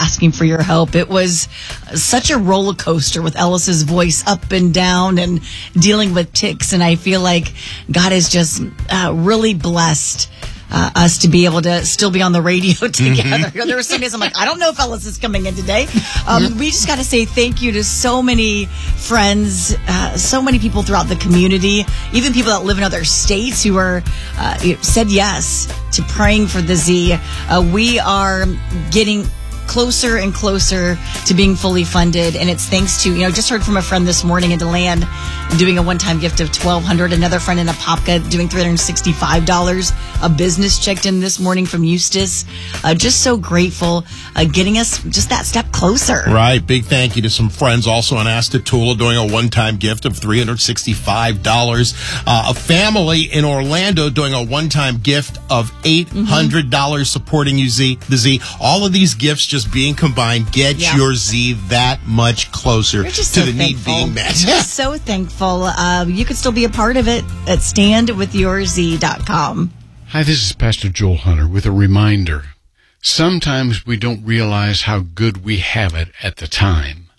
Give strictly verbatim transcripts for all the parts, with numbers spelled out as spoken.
asking for your help. It was such a roller coaster with Ellis's voice up and down and dealing with tics. And I feel like God has just uh, really blessed Uh, us to be able to still be on the radio together. Mm-hmm. There were some days I'm like, I don't know if Ellis is coming in today. Um, mm-hmm. We just got to say thank you to so many friends, uh, so many people throughout the community, even people that live in other states who are uh, said yes to praying for the Z. Uh, we are getting closer and closer to being fully funded, and it's thanks to, you know, just heard from a friend this morning in DeLand doing a one-time gift of twelve hundred dollars, another friend in Apopka doing three hundred sixty-five dollars, a business checked in this morning from Eustis. Uh, just so grateful, uh, getting us just that step closer. Right. Big thank you to some friends also in Astatula doing a one-time gift of three hundred sixty-five dollars. Uh, a family in Orlando doing a one-time gift of eight hundred dollars mm-hmm. supporting you, Z, the Z. All of these gifts just being combined get yeah. your Z that much closer to so the thankful. need being met. Just so thankful. Uh, you could still be a part of it at stand with your z dot com. Hi, this is Pastor Joel Hunter with a reminder. Sometimes we don't realize how good we have it at the time.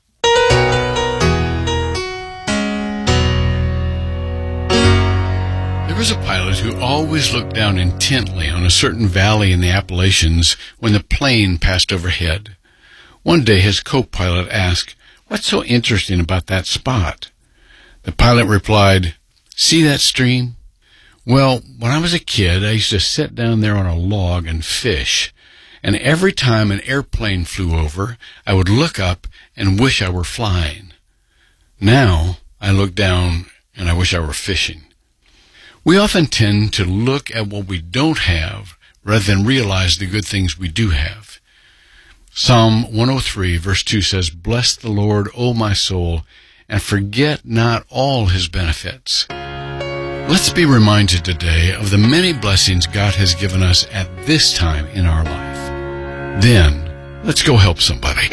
There was a pilot who always looked down intently on a certain valley in the Appalachians when the plane passed overhead. One day his co-pilot asked, "What's so interesting about that spot?" The pilot replied, "See that stream? Well, when I was a kid, I used to sit down there on a log and fish. And every time an airplane flew over, I would look up and wish I were flying. Now, I look down and I wish I were fishing." We often tend to look at what we don't have rather than realize the good things we do have. Psalm one oh three, verse two says, "Bless the Lord, O my soul, and forget not all his benefits." Let's be reminded today of the many blessings God has given us at this time in our life. Then, let's go help somebody.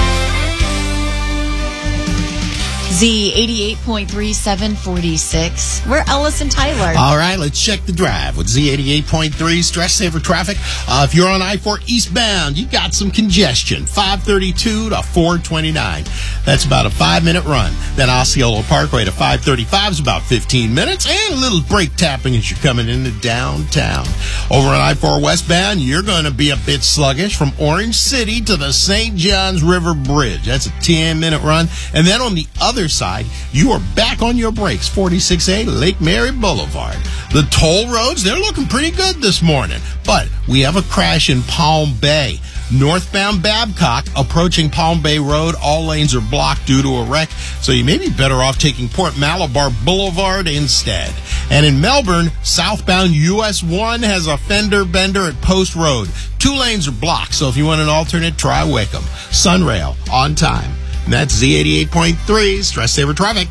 Z eighty-eight point three, seven forty-six. We're Ellis and Tyler. All right, let's check the drive with Z eighty-eight point three Stress Saver Traffic. Uh, if you're on I four eastbound, you got some congestion. five thirty-two to four twenty-nine. That's about a five-minute run. Then Osceola Parkway to five thirty-five is about fifteen minutes. And a little brake tapping as you're coming into downtown. Over on I four westbound, you're going to be a bit sluggish from Orange City to the Saint Johns River Bridge. That's a ten-minute run. And then on the other side, you are back on your brakes. forty-six A Lake Mary Boulevard. The toll roads, they're looking pretty good this morning. But we have a crash in Palm Bay. Northbound Babcock approaching Palm Bay Road. All lanes are blocked due to a wreck, so you may be better off taking Port Malabar Boulevard instead. And in Melbourne, southbound U S one has a fender bender at Post Road. Two lanes are blocked, so if you want an alternate, try Wickham. Sunrail, on time. And that's Z eighty-eight point three Stress Saver Traffic.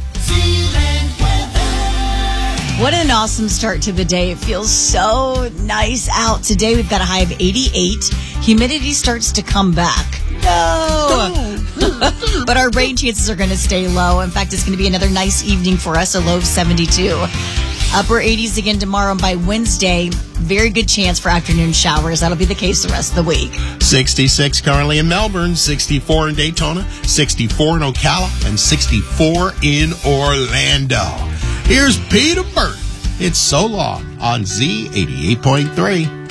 What an awesome start to the day. It feels so nice out. Today we've got a high of eighty-eight. Humidity starts to come back. No! But our rain chances are going to stay low. In fact, it's going to be another nice evening for us, a low of seventy-two. Upper eighties again tomorrow, and by Wednesday, very good chance for afternoon showers. That'll be the case the rest of the week. sixty-six currently in Melbourne, sixty-four in Daytona, sixty-four in Ocala, and sixty-four in Orlando. Here's Peter Burton. It's So Long on Z eighty-eight point three.